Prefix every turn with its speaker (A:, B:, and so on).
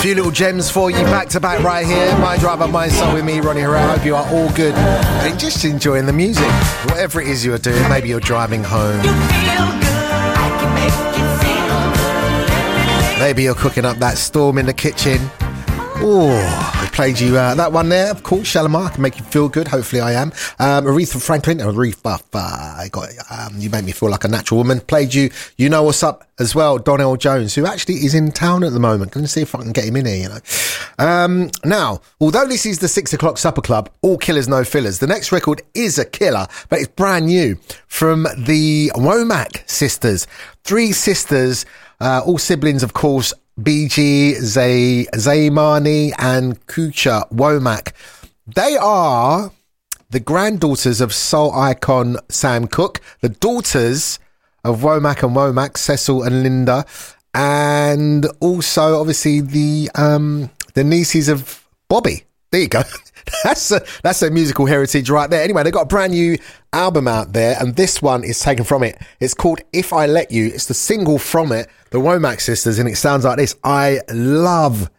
A: few little gems for you back to back right here. My Driver, My Soul with me, Ronnie Herrera. I hope you are all good and just enjoying the music. Whatever it is you're doing, maybe you're driving home. Maybe you're cooking up that storm in the kitchen. Oh, I played you that one there, of course. Shalimar, I can make you feel good. Hopefully I am. Aretha Franklin, I got You Make Me Feel Like a Natural Woman. Played you Know What's Up as well, Donell Jones, who actually is in town at the moment. Gonna see if I can get him in here, you know. Now, although this is the 6 o'clock supper club, all killers, no fillers. The next record is a killer, but it's brand new from the Womack sisters. 3 sisters, all siblings, of course. BG, Zaymani and Kucha Womack. They are the granddaughters of soul icon Sam Cooke, the daughters of Womack and Womack, Cecil and Linda, and also obviously the nieces of Bobby. There you go. That's a musical heritage right there. Anyway, they got a brand new album out there, and this one is taken from it. It's called If I Let You. It's the single from it, the Womack sisters, and it sounds like this. I love